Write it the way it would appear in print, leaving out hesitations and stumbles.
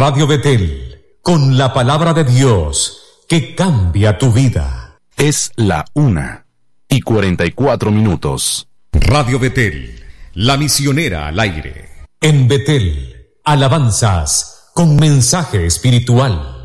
Radio Betel, con la palabra de Dios que cambia tu vida. Es la 1:44. Radio Betel, la misionera al aire. En Betel, alabanzas con mensaje espiritual.